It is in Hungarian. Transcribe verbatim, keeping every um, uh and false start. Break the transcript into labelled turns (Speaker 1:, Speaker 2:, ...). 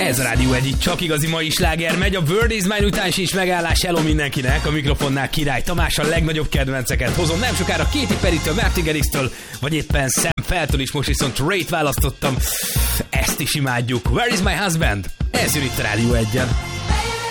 Speaker 1: Ez a Rádió egy csak igazi mai sláger megy. A World is Mine után is megállás. Hello mindenkinek. A mikrofonnál Király Tamás, a legnagyobb kedvenceket hozom. Nem sokára Katy Perrytől, Martin Garrixtől, vagy éppen Sam Feltől is. Most viszont Ray-t választottam. Ezt is imádjuk. Where is my husband? Ez jön itt a Rádió egyen.